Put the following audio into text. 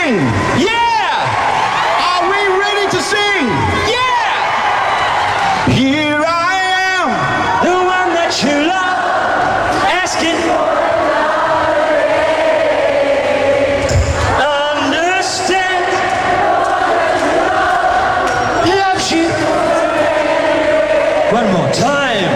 sing? Yeah! Are we ready to sing? Yeah! Here I am, The one that you love, asking, understand, loves you. One more time.